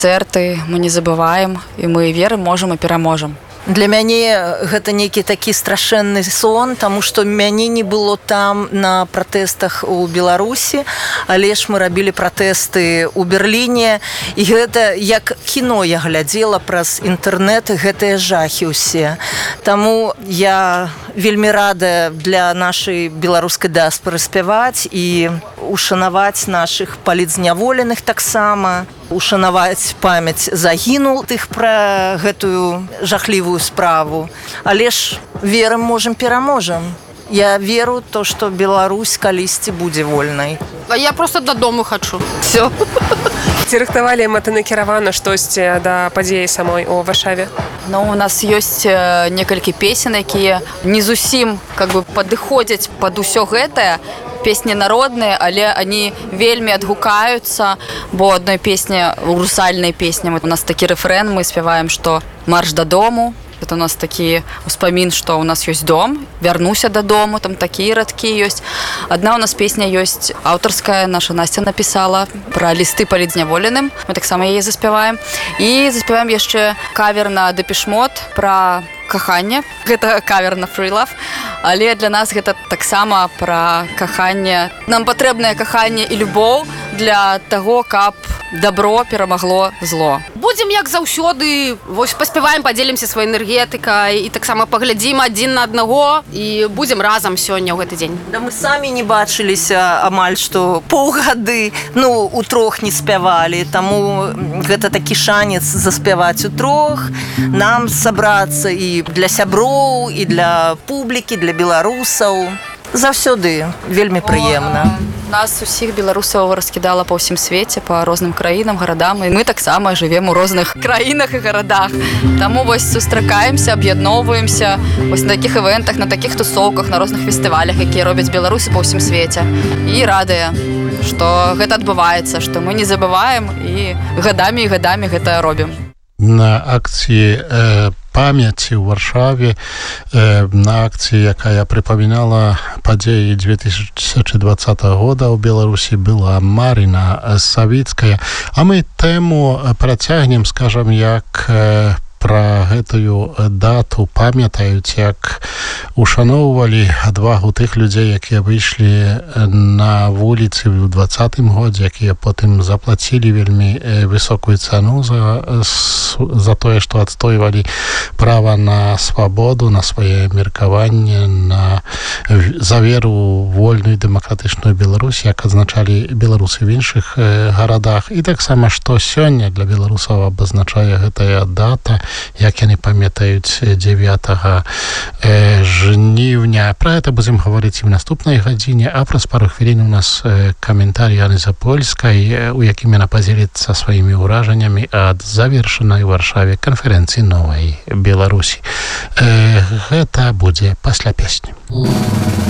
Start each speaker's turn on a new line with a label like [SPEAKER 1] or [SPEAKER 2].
[SPEAKER 1] Церты мы не забываем, і мы верым, можам і пераможам.
[SPEAKER 2] Для мяне гэта нейкі такі страшэнны сон, таму што мяне не было там на пратэстах у Беларусі, але ж мы рабілі пратэсты ў Берліне, і гэта як кіно я глядзела праз інтэрнэт, гэтыя жахі ўсе. Таму я вельмі рада для нашай беларускай дыаспоры спяваць і ушанаваць нашых палітзняволеных таксама, ушанаваць памяць загінулых пра гэтую жахлівую справу. Але ж верым, можам, пераможам. Я веру то, што Беларусь калісьці будзе вольнай.
[SPEAKER 3] А я просто дадому хачу.
[SPEAKER 1] Все.
[SPEAKER 4] Ці рыхтавалі мэтанакіравана штосьці да падзеі самой у Варшаве?
[SPEAKER 1] Ну, у нас ёсць некалькі песен, якія не зусім падыходзяць пад усё гэтае. Песні народныя, але они вельмі адгукаюцца, бо адной песні, русальнай песні, у нас такі рэфрэн, мы спяваем, што марш дадому. Это у нас такі успамін, што у нас ёсць дом, вярнуся дадому, там такія радкі ёсць. Адна у нас песня ёсць аўтарская, наша Настя напісала пра лісты палітзняволеным, мы таксама яе заспяваем. І заспяваем яшчэ кавер на Депеш Мод пра каханне. Гэта кавер на Free Love, але для нас гэта таксама пра каханне. Нам патрэбнае каханне і любоў для таго, каб добро перамагло зло.
[SPEAKER 3] Будзем як заўсёды, вось паспяваем, падзелімся сваёй энергетыкай і таксама паглядзім адзін на аднаго і будзем разам сёння ў гэты дзень.
[SPEAKER 2] Да мы самі не бачыліся амаль што паўгады, утрох не спявалі, таму гэта такі шанец заспяваць утрох, нам сабрацца і для сяброў, і для публікі, для беларусаў. Заўсёды вельмі прыемна.
[SPEAKER 1] Нас усіх беларусаў раскідала па ўсім свеце, па розным краінам, гарадам, і мы таксама жывем у розных краінах і гарадах. Таму вось сустракаемся, аб'ядноўваемся вось на такіх івентах, на такіх тусоўках, на розных фестывалях, якія робяць беларусы па ўсім свеце. І радыя, што гэта адбываецца, што мы не забываем і гадамі гэта робім.
[SPEAKER 5] На акції памяці ў Варшаве, на акції, якая припоминала падзеі 2020 года ў Беларусі, была Марина Савіцкая. А мы тэму працягнем, скажам, як пра гэтую дату памятаюць, як ушаноўвалі адвагу тых людзей, якія выйшлі на вуліцы ў 2020 годзе, якія потым заплацілі вельмі высокую цану за тое, што адстойвалі права на свабоду, на свае меркаванне, за веру ў вольную дэмакратычную Беларусь, як адзначалі беларусы в іншых гарадах. І таксама, што сёння для беларусаў абазначае гэтая дата, як яны памятаюць 9 жніўня. Пра гэта будзем гаварыць і ў наступнай гадзіне, а праз пару хвілін у нас каментар Яны Запольскай, у якім яна падзеліцца сваімі ўражаннямі ад завершанай у Варшаве канферэнцыі Новай Беларусі. Гэта будзе пасля песні.